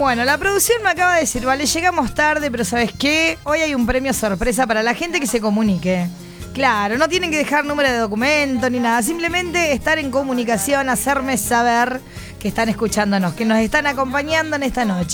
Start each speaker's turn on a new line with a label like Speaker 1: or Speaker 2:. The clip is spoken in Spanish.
Speaker 1: Bueno, la producción me acaba de decir, vale, llegamos tarde, pero ¿sabes qué? Hoy hay un premio sorpresa para la gente que se comunique. Claro, no tienen que dejar número de documento ni nada, simplemente estar en comunicación, hacerme saber que están escuchándonos, que nos están acompañando en esta noche.